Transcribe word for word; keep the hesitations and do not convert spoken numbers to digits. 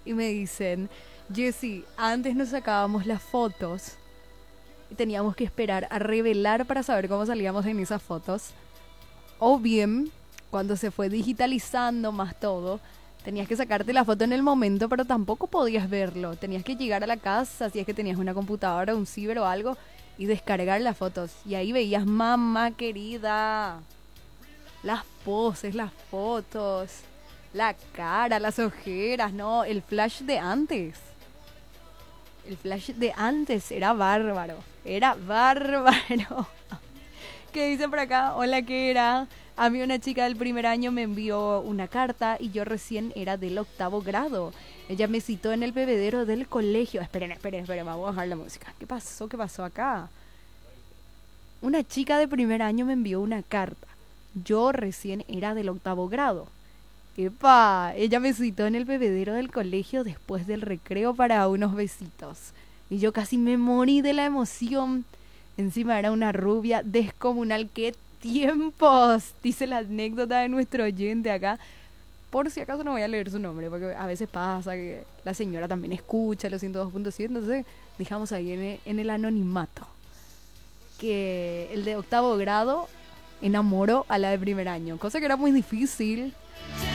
y me dicen, Jessy, antes nos sacábamos las fotos y teníamos que esperar a revelar para saber cómo salíamos en esas fotos. O bien, cuando se fue digitalizando más todo, tenías que sacarte la foto en el momento, pero tampoco podías verlo. Tenías que llegar a la casa, si es que tenías una computadora, un ciber o algo, y descargar las fotos. Y ahí veías, mamá querida, las poses, las fotos, la cara, las ojeras, no, el flash de antes. El flash de antes era bárbaro, era bárbaro. ¿Qué dice por acá? Hola, ¿qué era? A mí una chica del primer año me envió una carta y yo recién era del octavo grado. Ella me citó en el bebedero del colegio. Esperen, esperen, esperen, vamos a bajar la música. ¿Qué pasó? ¿Qué pasó acá? Una chica de primer año me envió una carta. Yo recién era del octavo grado. ¡Epa! Ella me citó en el bebedero del colegio después del recreo para unos besitos. Y yo casi me morí de la emoción. Encima era una rubia descomunal. ¡Qué tiempos! Dice la anécdota de nuestro oyente acá. Por si acaso no voy a leer su nombre, porque a veces pasa que la señora también escucha los ciento dos punto siete, entonces dejamos ahí en el, en el anonimato. Que el de octavo grado enamoró a la de primer año, cosa que era muy difícil.